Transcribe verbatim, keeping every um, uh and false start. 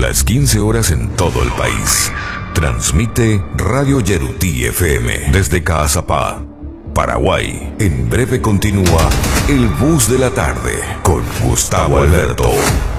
las quince horas en todo el país. Transmite Radio Yerutí F M desde Caazapá, Paraguay. En breve continúa El Bus de la Tarde con Gustavo Alberto.